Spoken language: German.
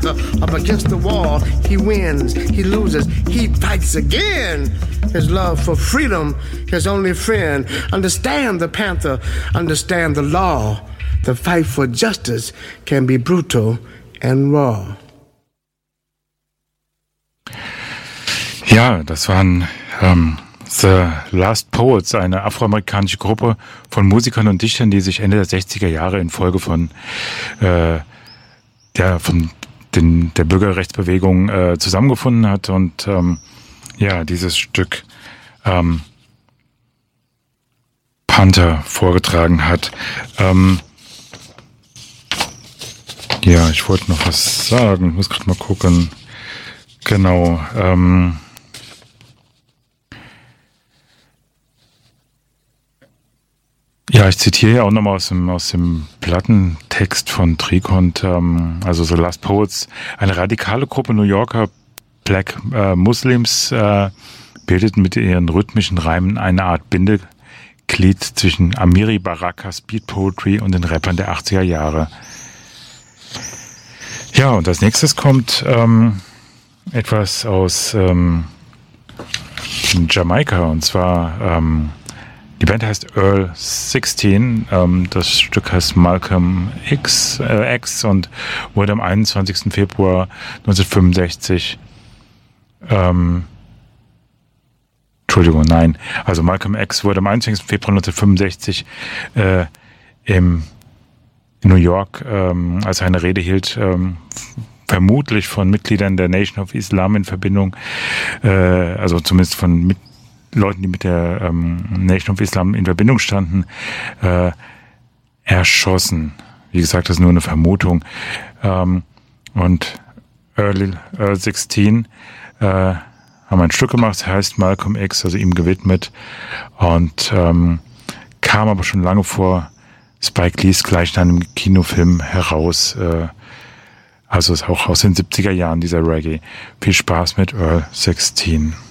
Up against the wall, he wins, he loses, he fights again. His love for freedom, his only friend. Understand the Panther, understand the law. The fight for justice can be brutal and raw. Ja, das waren The Last Poets, eine afroamerikanische Gruppe von Musikern und Dichtern, die sich Ende der 60er Jahre infolge von der Bürgerrechtsbewegung zusammengefunden hat und dieses Stück Panther vorgetragen hat. Ich wollte noch was sagen. Ich muss gerade mal gucken. Genau. Ich zitiere ja auch nochmal aus dem Plattentext von Trikont, also The Last Poets, eine radikale Gruppe New Yorker Black Muslims bildeten mit ihren rhythmischen Reimen eine Art Bindeglied zwischen Amiri Baraka Speed Poetry und den Rappern der 80er Jahre. Ja, und als nächstes kommt etwas aus Jamaika, und zwar die Band heißt Earl 16, das Stück heißt Malcolm X und wurde am 21. Februar 1965 also Malcolm X wurde am 21. Februar 1965 in New York, als er eine Rede hielt, vermutlich von Mitgliedern der Nation of Islam in Verbindung, also zumindest von Leuten, die mit der Nation of Islam in Verbindung standen, erschossen. Wie gesagt, das ist nur eine Vermutung. Und Earl 16 haben ein Stück gemacht, das heißt Malcolm X, also ihm gewidmet, und kam aber schon lange vor Spike Lees gleichnamigem Kinofilm heraus. Also ist auch aus den 70er Jahren dieser Reggae. Viel Spaß mit Earl 16.